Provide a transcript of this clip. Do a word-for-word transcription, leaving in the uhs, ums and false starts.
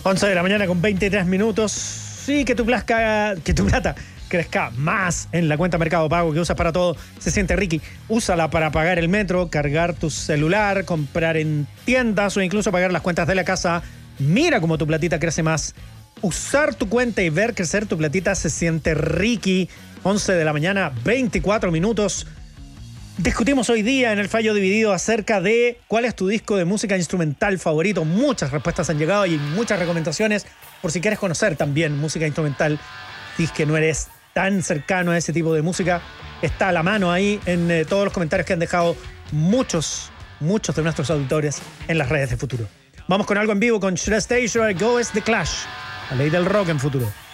once de la mañana con veintitrés minutos. Sí, que tu, plazca, que tu plata crezca más en la cuenta Mercado Pago que usas para todo. Se siente Ricky. Úsala para pagar el metro, cargar tu celular, comprar en tiendas o incluso pagar las cuentas de la casa. Mira cómo tu platita crece más. Usar tu cuenta y ver crecer tu platita se siente Ricky. once de la mañana, veinticuatro minutos. Discutimos hoy día en el fallo dividido acerca de cuál es tu disco de música instrumental favorito. Muchas respuestas han llegado y muchas recomendaciones por si quieres conocer también música instrumental. Si es que no eres tan cercano a ese tipo de música, está a la mano ahí en eh, todos los comentarios que han dejado muchos, muchos de nuestros auditores en las redes de Futuro. Vamos con algo en vivo con Should I Stay, Should I Go, es The Clash, la ley del rock en Futuro.